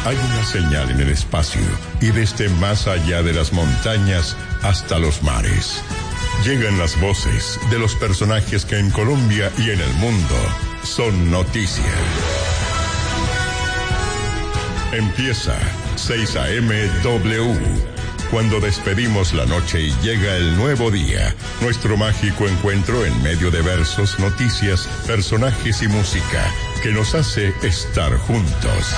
Hay una señal en el espacio y desde más allá de las montañas hasta los mares. Llegan las voces de los personajes que en Colombia y en el mundo son noticia. Empieza 6 a.m. W. Cuando despedimos la noche y llega el nuevo día, nuestro mágico encuentro en medio de versos, noticias, personajes y música que nos hace estar juntos.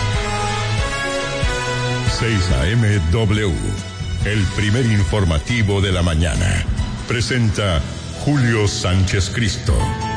6 a.m. W, el primer informativo de la mañana. Presenta Julio Sánchez Cristo.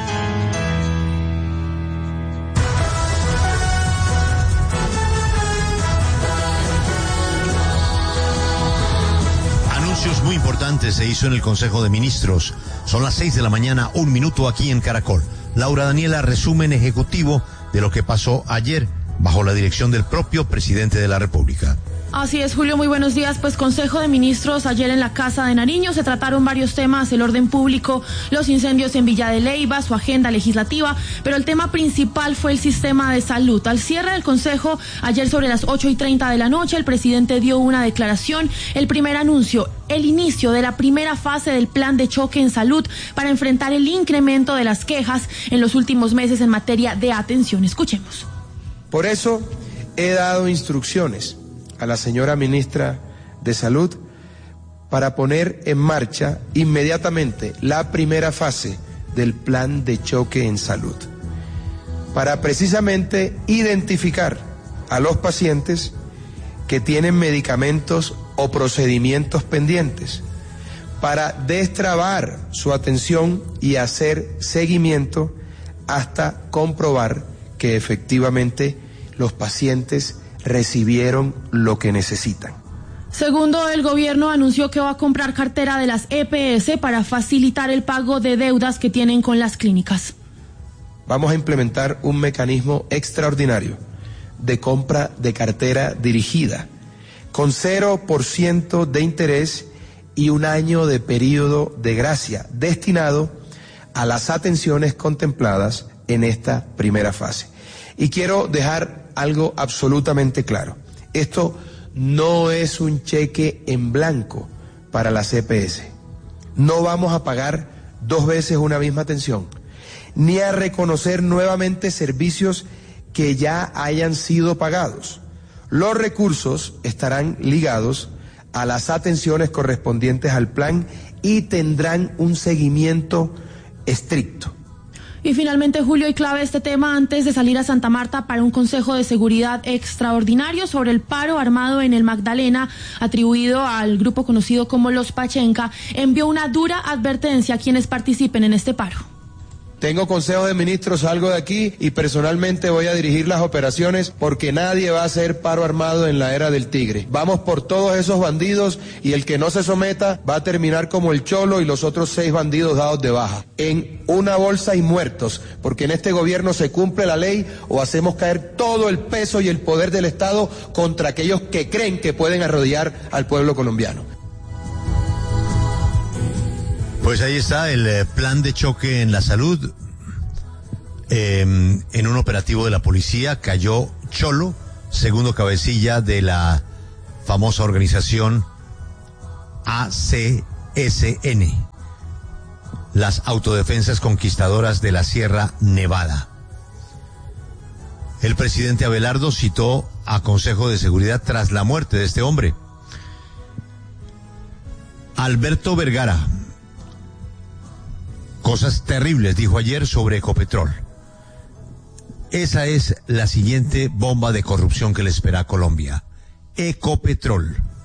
Anuncios muy importantes se hizo en el Consejo de Ministros. Son las 6 de la mañana, 1 minuto aquí en Caracol. Laura Daniela, resumen ejecutivo de lo que pasó ayer bajo la dirección del propio presidente de la República. Así es, Julio, muy buenos días. Pues Consejo de Ministros ayer en la Casa de Nariño se trataron varios temas, el orden público, los incendios en Villa de Leyva, su agenda legislativa, pero el tema principal fue el sistema de salud. Al cierre del Consejo, ayer sobre las 8:30 de la noche, el presidente dio una declaración, el primer anuncio, el inicio de la primera fase del plan de choque en salud para enfrentar el incremento de las quejas en los últimos meses en materia de atención. Escuchemos. Por eso he dado instrucciones a la señora ministra de Salud para poner en marcha inmediatamente la primera fase del plan de choque en salud, para precisamente identificar a los pacientes que tienen medicamentos o procedimientos pendientes, para destrabar su atención y hacer seguimiento hasta comprobar que efectivamente los pacientes recibieron lo que necesitan. Segundo, el gobierno anunció que va a comprar cartera de las EPS para facilitar el pago de deudas que tienen con las clínicas. Vamos a implementar un mecanismo extraordinario de compra de cartera dirigida, con 0% de interés y 1 año de periodo de gracia, destinado a las atenciones contempladas en esta primera fase. Y quiero dejar algo absolutamente claro. Esto no es un cheque en blanco para las EPS. No vamos a pagar 2 veces una misma atención, ni a reconocer nuevamente servicios que ya hayan sido pagados. Los recursos estarán ligados a las atenciones correspondientes al plan y tendrán un seguimiento estricto. Y finalmente, Julio, y clave este tema antes de salir a Santa Marta para un Consejo de Seguridad extraordinario sobre el paro armado en el Magdalena, atribuido al grupo conocido como los Pachenca, envió una dura advertencia a quienes participen en este paro. Tengo Consejo de Ministros, salgo de aquí y personalmente voy a dirigir las operaciones porque nadie va a hacer paro armado en la era del tigre. Vamos por todos esos bandidos y el que no se someta va a terminar como el Cholo y los otros 6 bandidos dados de baja. En una bolsa y muertos, porque en este gobierno se cumple la ley o hacemos caer todo el peso y el poder del Estado contra aquellos que creen que pueden arrodillar al pueblo colombiano. Pues ahí está el plan de choque en la salud. En un operativo de la policía cayó Cholo, segundo cabecilla de la famosa organización ACSN, las Autodefensas Conquistadoras de la Sierra Nevada. El presidente Abelardo citó a Consejo de Seguridad tras la muerte de este hombre. Alberto Vergara, cosas terribles dijo ayer sobre Ecopetrol. Esa es la siguiente bomba de corrupción que le espera a Colombia. Ecopetrol.